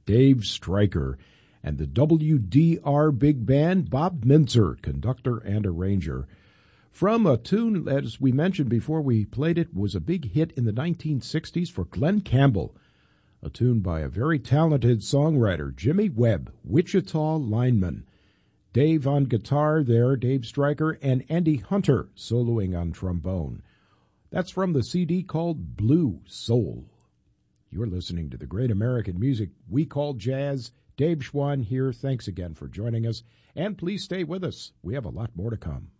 Dave Stryker, and the WDR Big Band, Bob Mintzer, conductor and arranger. From a tune, as we mentioned before we played it, was a big hit in the 1960s for Glen Campbell, a tune by a very talented songwriter, Jimmy Webb, Wichita Lineman. Dave on guitar there, Dave Stryker, and Andy Hunter soloing on trombone. That's from the CD called Blue Soul. You're listening to the great American music we call jazz. Dave Schwann here. Thanks again for joining us, and please stay with us. We have a lot more to come.